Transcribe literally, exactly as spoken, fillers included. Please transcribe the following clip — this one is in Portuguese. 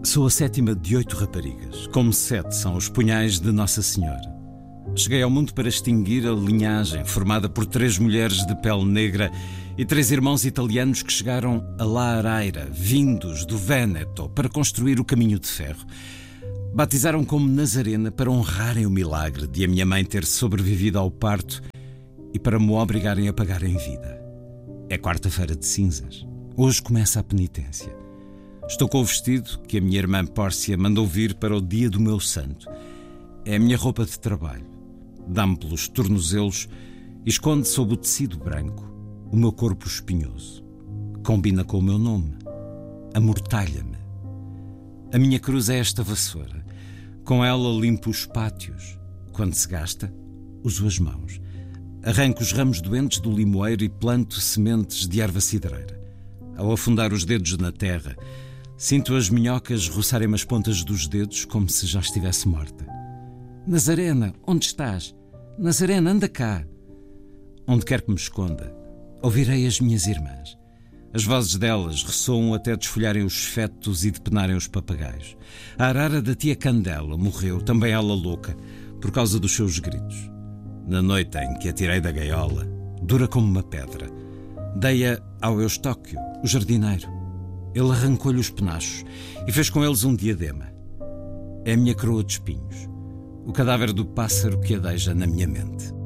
Sou a sétima de oito raparigas, como sete são os punhais de Nossa Senhora. Cheguei ao mundo para extinguir a linhagem formada por três mulheres de pele negra e três irmãos italianos que chegaram a La Araira, vindos do Véneto, para construir o caminho de ferro. Batizaram como Nazarena para honrarem o milagre de a minha mãe ter sobrevivido ao parto e para me obrigarem a pagar em vida. É quarta-feira de cinzas. Hoje começa a penitência. Estou com o vestido que a minha irmã Pórcia mandou vir para o dia do meu santo. É a minha roupa de trabalho. Dá-me pelos tornozelos e esconde sob o tecido branco o meu corpo espinhoso. Combina com o meu nome. Amortalha-me. A minha cruz é esta vassoura. Com ela limpo os pátios. Quando se gasta, uso as mãos. Arranco os ramos doentes do limoeiro e planto sementes de erva cidreira. Ao afundar os dedos na terra, sinto as minhocas roçarem-me as pontas dos dedos como se já estivesse morta. Nazarena, onde estás? Nazarena, anda cá. Onde quer que me esconda, ouvirei as minhas irmãs. As vozes delas ressoam até desfolharem os fetos e depenarem os papagaios. A arara da tia Candela morreu, também ela louca, por causa dos seus gritos. Na noite em que a tirei da gaiola, dura como uma pedra, dei-a ao Eustóquio, o jardineiro. Ele arrancou-lhe os penachos e fez com eles um diadema. É a minha coroa de espinhos, o cadáver do pássaro que adeja na minha mente.